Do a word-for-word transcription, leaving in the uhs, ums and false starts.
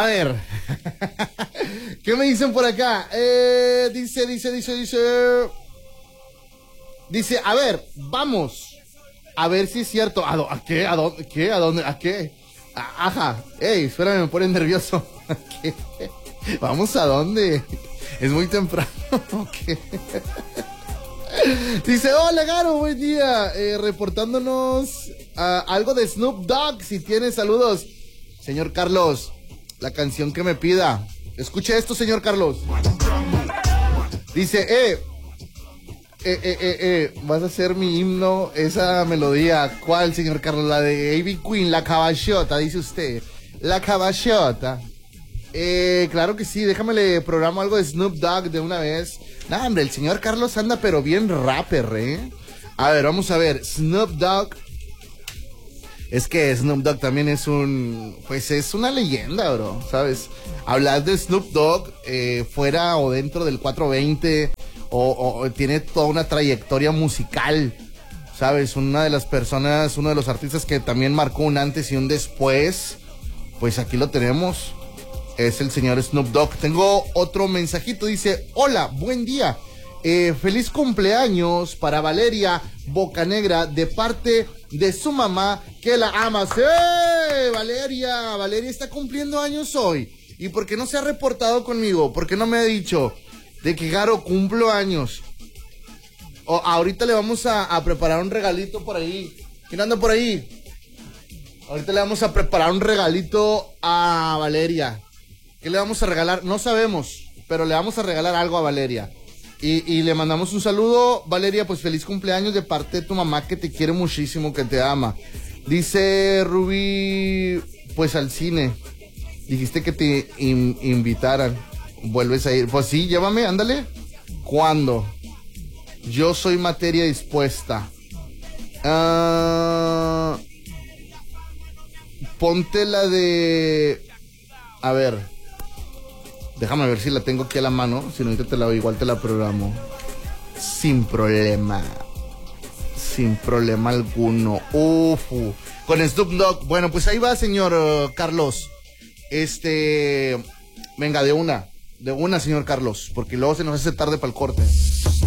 A ver. ¿Qué me dicen por acá? Eh, dice, dice, dice, dice. Dice, a ver, vamos. A ver si es cierto. ¿A, do, a qué? ¿A dónde? ¿Qué? ¿A dónde? ¿A qué? A, ajá. Ey, espérame, me pone nervioso. ¿A qué? ¿Vamos a dónde? Es muy temprano. ¿Qué? Dice, hola Garo, buen día. Eh, reportándonos uh, algo de Snoop Dogg, si tiene saludos. Señor Carlos, la canción que me pida. Escuche esto, señor Carlos. Dice, eh, eh, eh, eh, eh, vas a hacer mi himno, esa melodía. ¿Cuál, señor Carlos? La de A B Queen, la caballota, dice usted. La caballota. Eh, claro que sí, déjame le programo algo de Snoop Dogg de una vez. Nah, hombre, el señor Carlos anda pero bien rapper, ¿eh? A ver, vamos a ver, Snoop Dogg. Es que Snoop Dogg también es un, pues es una leyenda, bro, ¿sabes? Hablar de Snoop Dogg, eh, fuera o dentro del cuatro veinte, o, o tiene toda una trayectoria musical, ¿sabes? Una de las personas, uno de los artistas que también marcó un antes y un después, pues aquí lo tenemos, es el señor Snoop Dogg. Tengo otro mensajito, dice, hola, buen día, eh, feliz cumpleaños para Valeria Bocanegra de parte de su mamá que la ama. ¡Sí! Valeria, Valeria está cumpliendo años hoy. ¿Y por qué no se ha reportado conmigo? ¿Por qué no me ha dicho de que Garo cumplo años? O, ahorita le vamos a, a preparar un regalito por ahí. ¿Quién anda por ahí? Ahorita le vamos a preparar un regalito a Valeria. ¿Qué le vamos a regalar? No sabemos, pero le vamos a regalar algo a Valeria. Y, y le mandamos un saludo, Valeria, pues feliz cumpleaños de parte de tu mamá que te quiere muchísimo, que te ama. Dice Rubí, pues al cine. Dijiste que te in, invitaran. Vuelves a ir. Pues sí, llévame, ándale. ¿Cuándo? Yo soy materia dispuesta. Uh, ponte la de... A ver... Déjame ver si la tengo aquí a la mano. Si no, ahorita te la igual te la programo. Sin problema. Sin problema alguno. Uf. Con Snoop Dogg. Bueno, pues ahí va, señor uh, Carlos. Este... Venga, de una. De una, señor Carlos. Porque luego se nos hace tarde para el corte.